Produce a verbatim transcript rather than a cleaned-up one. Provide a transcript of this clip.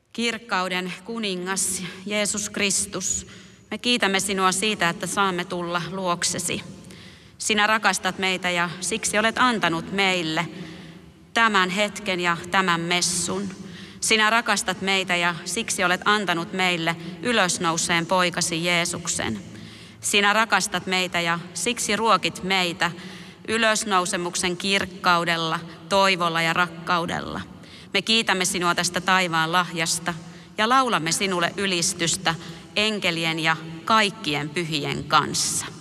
Kirkkauden kuningas Jeesus Kristus, me kiitämme sinua siitä, että saamme tulla luoksesi. Sinä rakastat meitä ja siksi olet antanut meille tämän hetken ja tämän messun. Sinä rakastat meitä ja siksi olet antanut meille ylösnouseen poikasi Jeesuksen. Sinä rakastat meitä ja siksi ruokit meitä ylösnousemuksen kirkkaudella, toivolla ja rakkaudella. Me kiitämme sinua tästä taivaan lahjasta ja laulamme sinulle ylistystä enkelien ja kaikkien pyhien kanssa.